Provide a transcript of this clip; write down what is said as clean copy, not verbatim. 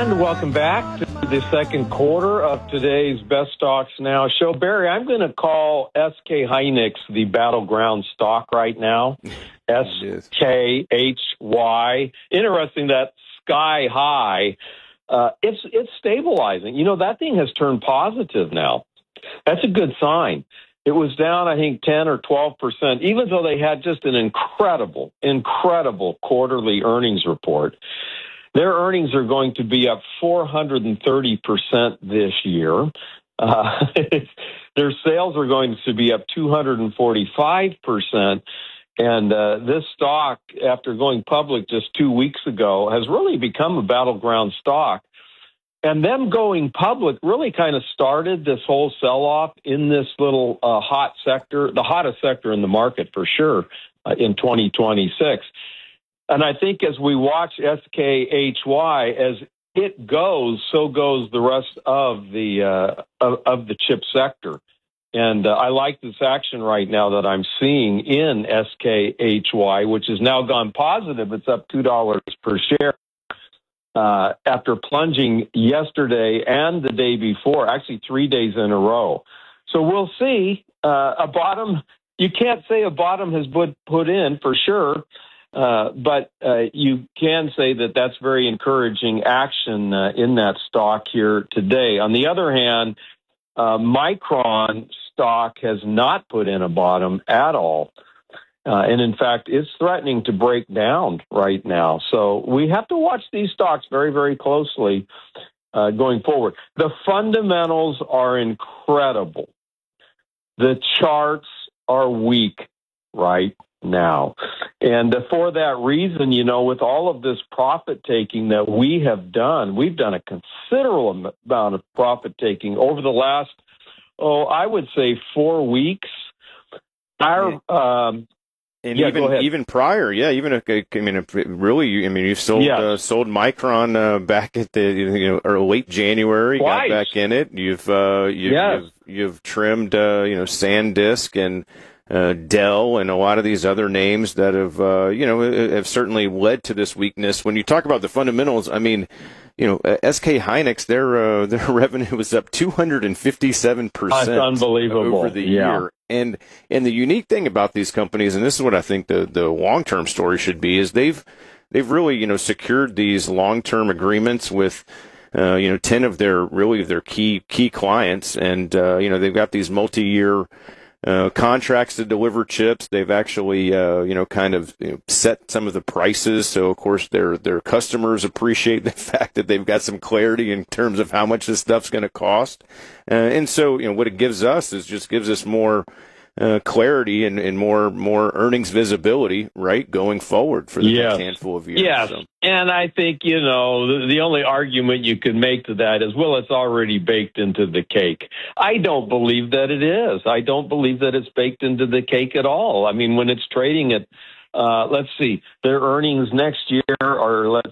everyone. Welcome back to the second quarter of today's Best Stocks Now show. Barry, I'm going to call SK Hynix the battleground stock right now. SKHY. Interesting that sky high. It's stabilizing. You know, that thing has turned positive now. That's a good sign. It was down, I think, 10 or 12%, even though they had just an incredible quarterly earnings report. Their earnings are going to be up 430% this year. Their sales are going to be up 245%. And this stock, after going public just 2 weeks ago, has really become a battleground stock. And them going public really kind of started this whole sell-off in this little hot sector, the hottest sector in the market for sure, in 2026. And I think as we watch SKHY, as it goes, so goes the rest of the chip sector. And I like this action right now that I'm seeing in SKHY, which has now gone positive. It's up $2 per share after plunging yesterday and the day before, actually 3 days in a row. So we'll see. A bottom, you can't say a bottom has put in for sure. But you can say that that's very encouraging action in that stock here today. On the other hand, Micron stock has not put in a bottom at all. And in fact, it's threatening to break down right now. So we have to watch these stocks very, very closely going forward. The fundamentals are incredible. The charts are weak right now. And for that reason, you know, with all of this profit taking that we have done, we've done a considerable amount of profit taking over the last, I would say 4 weeks. Even prior, you've sold sold Micron back at the or late January, Twice. Got back in it. You've trimmed SanDisk and Dell and a lot of these other names that have certainly led to this weakness. When you talk about the fundamentals, I mean, SK Hynix, their revenue was up 257%. That's unbelievable Over the year. And the unique thing about these companies, and this is what I think the long-term story should be, is they've really, secured these long-term agreements with 10 of their key clients, and they've got these multi-year contracts to deliver chips. They've actually, set some of the prices. So, of course, their customers appreciate the fact that they've got some clarity in terms of how much this stuff's going to cost. And so, what it gives us is just gives us more clarity and more earnings visibility, right, going forward for the next handful of years. Yes. So. And I think, the only argument you could make to that is, well, it's already baked into the cake. I don't believe that it is. I don't believe that it's baked into the cake at all. I mean, when it's trading at, let's see, their earnings next year are, let's